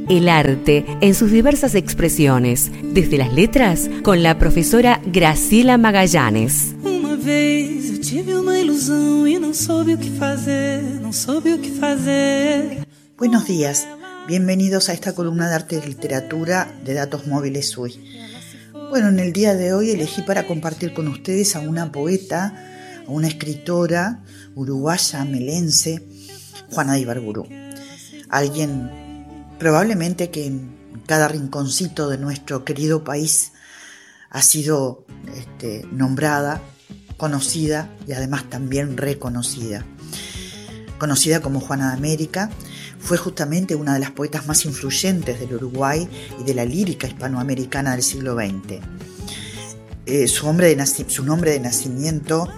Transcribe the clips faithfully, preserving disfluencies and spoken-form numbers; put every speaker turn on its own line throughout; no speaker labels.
el arte en sus diversas expresiones, desde las letras, con la profesora Graciela Magallanes.
Una vez eu tive una ilusión y no soube o que fazer, no soube o que fazer.
Buenos días, bienvenidos a esta columna de arte y literatura de Datos Móviles U I. Bueno, en el día de hoy elegí para compartir con ustedes a una poeta, a una escritora uruguaya, melense, Juana de Ibarburu. Alguien probablemente que en cada rinconcito de nuestro querido país ha sido este, nombrada, conocida y además también reconocida. Conocida como Juana de América, fue justamente una de las poetas más influyentes del Uruguay y de la lírica hispanoamericana del siglo veinte. Eh, su, nombre de nac- su nombre de nacimiento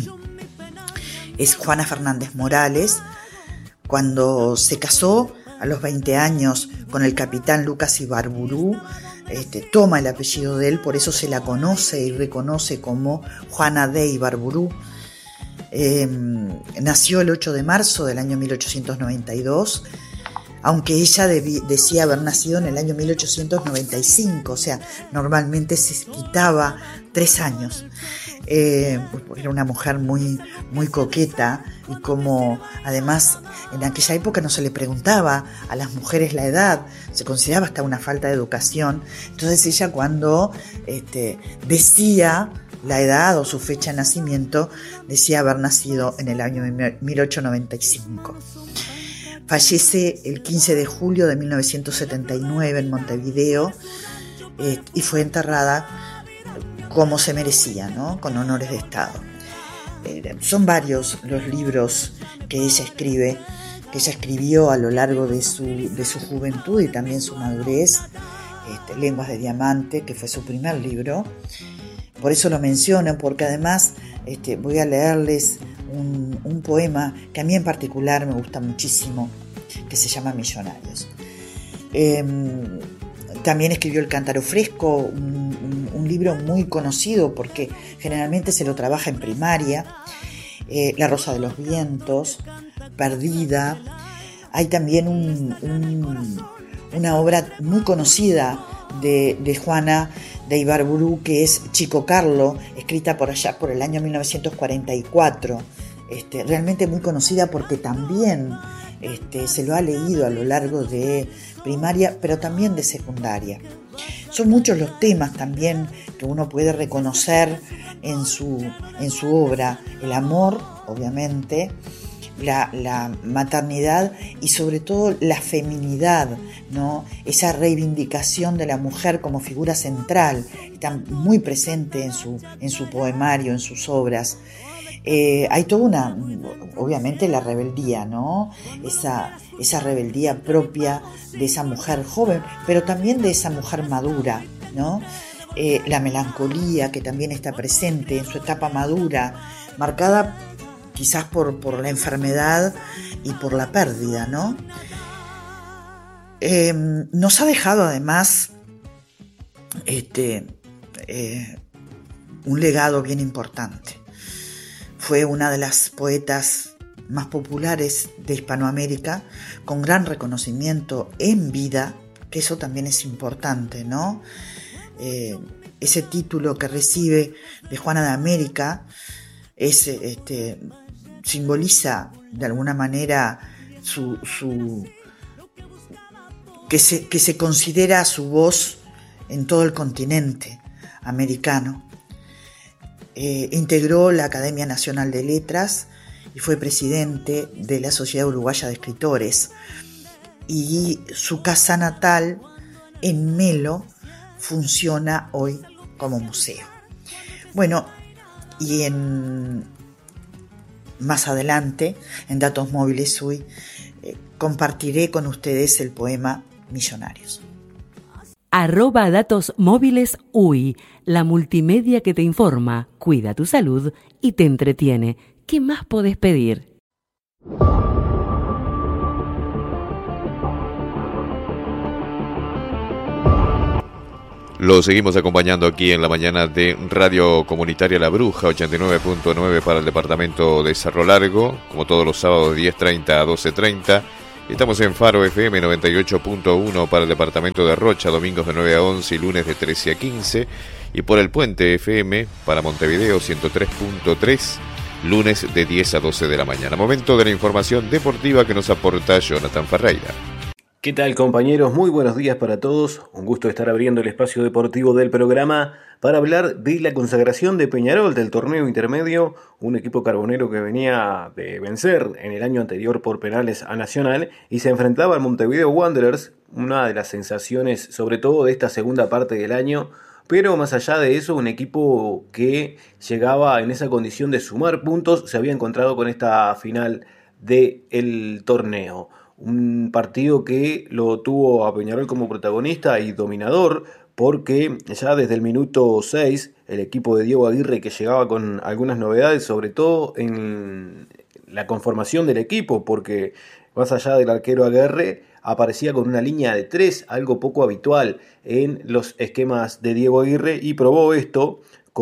es Juana Fernández Morales. Cuando se casó a los veinte años con el capitán Lucas Ibarburu, este, toma el apellido de él, por eso se la conoce y reconoce como Juana de Ibarburu. Eh, nació el ocho de marzo del año mil ochocientos noventa y dos, aunque ella debí, decía haber nacido en el año mil ochocientos noventa y cinco, o sea, normalmente se quitaba tres años. Eh, era una mujer muy, muy coqueta y como además en aquella época no se le preguntaba a las mujeres la edad, se consideraba hasta una falta de educación. Entonces ella cuando este, decía la edad o su fecha de nacimiento, decía haber nacido en el año mil ochocientos noventa y cinco. Fallece el quince de julio de mil novecientos setenta y nueve en Montevideo eh, y fue enterrada como se merecía, ¿no? Con honores de Estado. Eh, son varios los libros que ella escribe, que ella escribió a lo largo de su, de su juventud y también su madurez. Este, Lenguas de Diamante, que fue su primer libro. Por eso lo menciono, porque además este, voy a leerles un, un poema que a mí en particular me gusta muchísimo, que se llama Millonarios. Eh, también escribió El Cántaro Fresco, un, un, un libro muy conocido porque generalmente se lo trabaja en primaria. Eh, La Rosa de los Vientos, Perdida. Hay también un, un, una obra muy conocida de, de Juana de Ibarburu, que es Chico Carlo, escrita por allá por el año mil novecientos cuarenta y cuatro, este, realmente muy conocida porque también este, se lo ha leído a lo largo de primaria, pero también de secundaria. Son muchos los temas también que uno puede reconocer en su, en su obra: el amor, obviamente, La, la maternidad y sobre todo la feminidad, ¿no? Esa reivindicación de la mujer como figura central, está muy presente en su, en su poemario, en sus obras. Eh, hay toda una, obviamente la rebeldía, ¿no? Esa, esa rebeldía propia de esa mujer joven, pero también de esa mujer madura, ¿no? Eh, la melancolía que también está presente en su etapa madura, marcada quizás por, por la enfermedad y por la pérdida, ¿no? Eh, nos ha dejado además este, eh, un legado bien importante. Fue una de las poetas más populares de Hispanoamérica, con gran reconocimiento en vida, que eso también es importante, ¿no? Eh, ese título que recibe de Juana de América es este, simboliza de alguna manera su, su que se, que se considera su voz en todo el continente americano. Eh, integró la Academia Nacional de Letras y fue presidente de la Sociedad Uruguaya de Escritores, y su casa natal en Melo funciona hoy como museo. Bueno, y en más adelante, en Datos Móviles U I, eh, compartiré con ustedes el poema Millonarios.
Arroba Datos Móviles U I, la multimedia que te informa, cuida tu salud y te entretiene. ¿Qué más podés pedir?
Lo seguimos acompañando aquí en la mañana de Radio Comunitaria La Bruja, ochenta y nueve punto nueve para el departamento de Cerro Largo, como todos los sábados de diez treinta a doce treinta, Estamos en Faro F M noventa y ocho punto uno para el departamento de Rocha, domingos de nueve a once y lunes de trece a quince. Y por el Puente F M para Montevideo ciento tres punto tres, lunes de diez a doce de la mañana. Momento de la información deportiva que nos aporta Jonathan Ferreira.
¿Qué tal, compañeros? Muy buenos días para todos. Un gusto estar abriendo el espacio deportivo del programa para hablar de la consagración de Peñarol del torneo intermedio, un equipo carbonero que venía de vencer en el año anterior por penales a Nacional y se enfrentaba al Montevideo Wanderers, una de las sensaciones sobre todo de esta segunda parte del año, pero más allá de eso, un equipo que llegaba en esa condición de sumar puntos, se había encontrado con esta final del torneo. Un partido que lo tuvo a Peñarol como protagonista y dominador, porque ya desde el minuto seis el equipo de Diego Aguirre, que llegaba con algunas novedades, sobre todo en la conformación del equipo, porque más allá del arquero Aguirre aparecía con una línea de tres, algo poco habitual en los esquemas de Diego Aguirre, y probó esto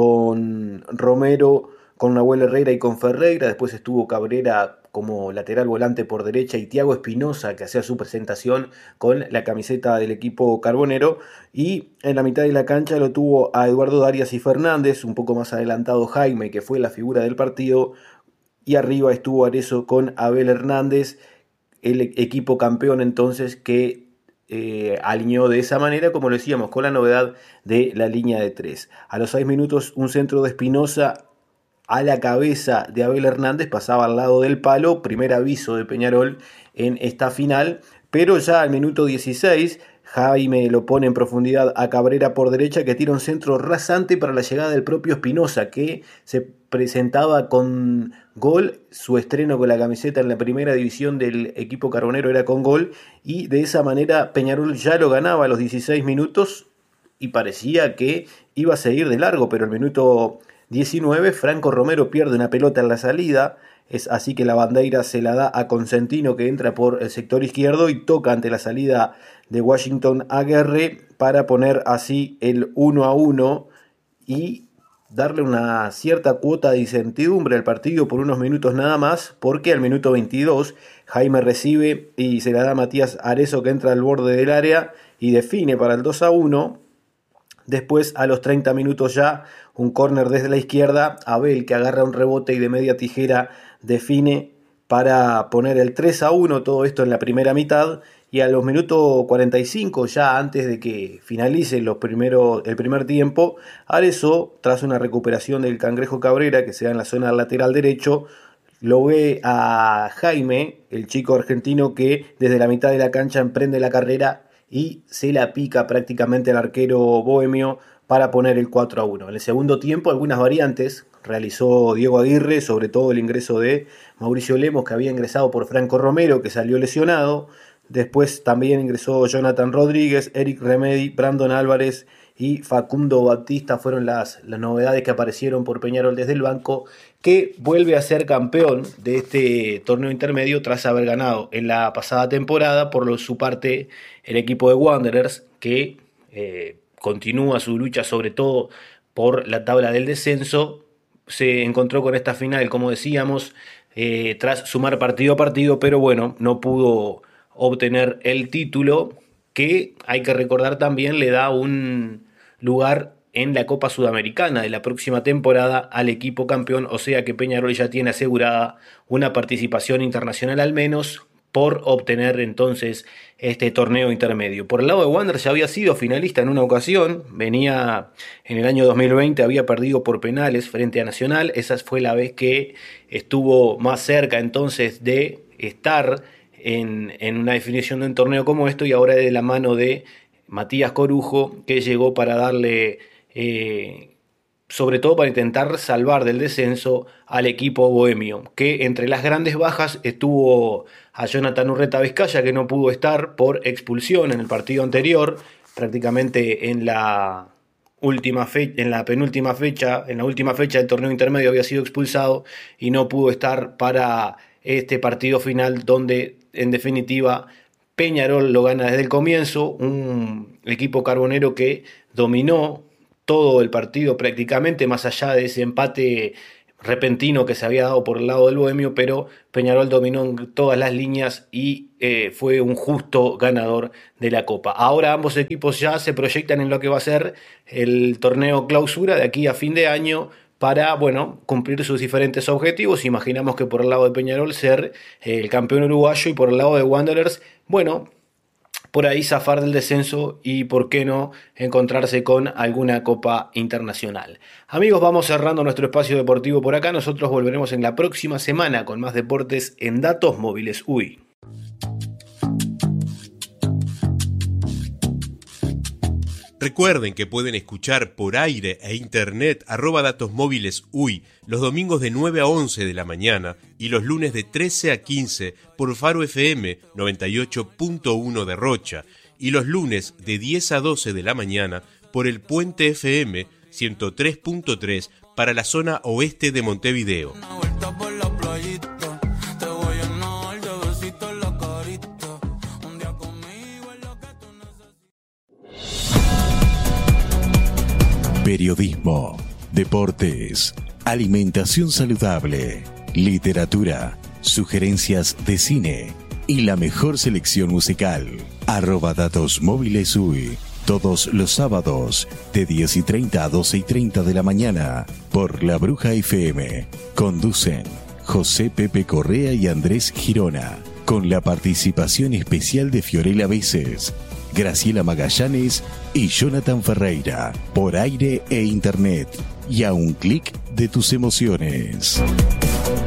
con Romero, con Nahuel Herrera y con Ferreira. Después estuvo Cabrera como lateral volante por derecha y Thiago Espinosa, que hacía su presentación con la camiseta del equipo carbonero, y en la mitad de la cancha lo tuvo a Eduardo Darias y Fernández, un poco más adelantado Jaime, que fue la figura del partido, y arriba estuvo Arezzo con Abel Hernández, el equipo campeón entonces que eh, alineó de esa manera, como lo decíamos, con la novedad de la línea de tres. A los seis minutos un centro de Espinosa a la cabeza de Abel Hernández pasaba al lado del palo, primer aviso de Peñarol en esta final, pero ya al minuto dieciséis Jaime lo pone en profundidad a Cabrera por derecha, que tira un centro rasante para la llegada del propio Espinosa, que se presentaba con gol. Su estreno con la camiseta en la primera división del equipo carbonero era con gol, y de esa manera Peñarol ya lo ganaba a los dieciséis minutos y parecía que iba a seguir de largo, pero el minuto diecinueve Franco Romero pierde una pelota en la salida. Es así que la bandeira se la da a Consentino, que entra por el sector izquierdo y toca ante la salida de Washington Aguirre para poner así el uno a uno y darle una cierta cuota de incertidumbre al partido por unos minutos nada más, porque al minuto veintidós Jaime recibe y se la da a Matías Arezzo, que entra al borde del área y define para el dos a uno. Después, a los treinta minutos ya, un córner desde la izquierda, Abel, que agarra un rebote y de media tijera define para poner el tres a uno, todo esto en la primera mitad, y a los minutos cuarenta y cinco, ya antes de que finalice los primeros, el primer tiempo, Arezzo, tras una recuperación del Cangrejo Cabrera, que se da en la zona lateral derecho, lo ve a Jaime, el chico argentino, que desde la mitad de la cancha emprende la carrera y se la pica prácticamente al arquero bohemio para poner el cuatro a uno. En el segundo tiempo algunas variantes realizó Diego Aguirre, sobre todo el ingreso de Mauricio Lemos, que había ingresado por Franco Romero, que salió lesionado. Después también ingresó Jonathan Rodríguez, Eric Remedi, Brandon Álvarez y Facundo Batista. Fueron las, las novedades que aparecieron por Peñarol desde el banco, que vuelve a ser campeón de este torneo intermedio tras haber ganado en la pasada temporada. Por lo, su parte, el equipo de Wanderers, que eh, continúa su lucha sobre todo por la tabla del descenso, se encontró con esta final, como decíamos, eh, tras sumar partido a partido, pero bueno, no pudo obtener el título, que hay que recordar también le da un lugar en la Copa Sudamericana de la próxima temporada al equipo campeón, o sea que Peñarol ya tiene asegurada una participación internacional al menos por obtener entonces este torneo intermedio. Por el lado de Wanderers ya había sido finalista en una ocasión, venía en el año dos mil veinte, había perdido por penales frente a Nacional, esa fue la vez que estuvo más cerca entonces de estar en, en una definición de un torneo como esto, y ahora de la mano de Matías Corujo, que llegó para darle, eh, sobre todo para intentar salvar del descenso al equipo bohemio, que entre las grandes bajas estuvo a Jonathan Urreta Vizcaya, que no pudo estar por expulsión en el partido anterior, prácticamente en la última fe- en la penúltima fecha, en la última fecha del torneo intermedio había sido expulsado y no pudo estar para este partido final, donde en definitiva Peñarol lo gana desde el comienzo, un equipo carbonero que dominó todo el partido prácticamente, más allá de ese empate repentino que se había dado por el lado del Bohemio, pero Peñarol dominó en todas las líneas y eh, fue un justo ganador de la Copa. Ahora ambos equipos ya se proyectan en lo que va a ser el torneo clausura de aquí a fin de año para, bueno, cumplir sus diferentes objetivos. Imaginamos que por el lado de Peñarol ser eh, el campeón uruguayo y por el lado de Wanderers, bueno, por ahí zafar del descenso y, por qué no, encontrarse con alguna copa internacional. Amigos, vamos cerrando nuestro espacio deportivo por acá. Nosotros volveremos en la próxima semana con más deportes en Datos Móviles U I.
Recuerden que pueden escuchar por aire e internet arroba datos móviles U I los domingos de nueve a once de la mañana y los lunes de trece a quince por Faro F M noventa y ocho punto uno de Rocha y los lunes de diez a doce de la mañana por el Puente F M ciento tres punto tres para la zona oeste de Montevideo.
Periodismo, deportes, alimentación saludable, literatura, sugerencias de cine y la mejor selección musical. Arroba Datos Móviles U I, todos los sábados de diez y treinta a doce y treinta de la mañana por La Bruja F M. Conducen José Pepe Correa y Andrés Girona, con la participación especial de Fiorella Veces, Graciela Magallanes y Jonathan Ferreira, por aire e internet, y a un clic de tus emociones.